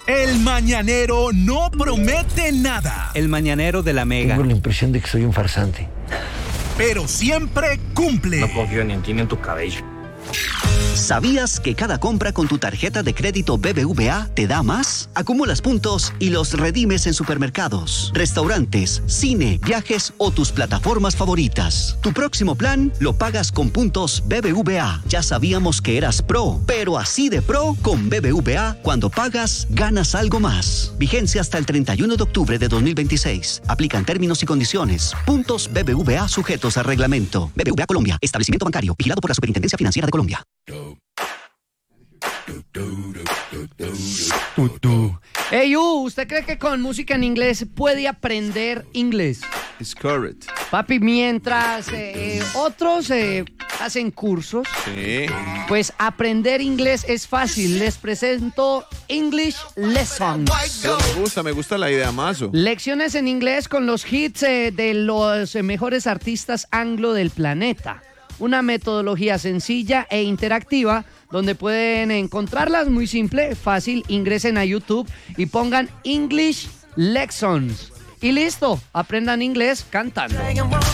El mañanero no promete nada. El mañanero de la Mega. Tengo la impresión de que soy un farsante. Pero siempre cumple. No confío ni en ti ni en tu cabello. ¿Sabías que cada compra con tu tarjeta de crédito BBVA te da más? Acumulas puntos y los redimes en supermercados, restaurantes, cine, viajes o tus plataformas favoritas. Tu próximo plan lo pagas con puntos BBVA. Ya sabíamos que eras pro, pero así de pro con BBVA, cuando pagas, ganas algo más. Vigencia hasta el 31 de octubre de 2026. Aplican términos y condiciones. Puntos BBVA sujetos a reglamento. BBVA Colombia, establecimiento bancario, vigilado por la Superintendencia Financiera de Colombia. Hey, ¿usted cree que con música en inglés puede aprender inglés? It's correct. Papi, mientras otros hacen cursos, Sí. pues aprender inglés es fácil. Les presento English Lessons. Pero me gusta la idea, Mazo. Lecciones en inglés con los hits de los mejores artistas anglo del planeta. Una metodología sencilla e interactiva donde pueden encontrarlas muy simple, fácil. Ingresen a YouTube y pongan English Lessons. Y listo, aprendan inglés cantando.